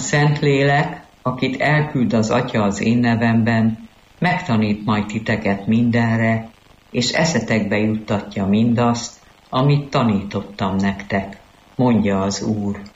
Szentlélek, akit elküld az Atya az én nevemben, megtanít majd titeket mindenre, és eszetekbe juttatja mindazt, amit tanítottam nektek, mondja az Úr.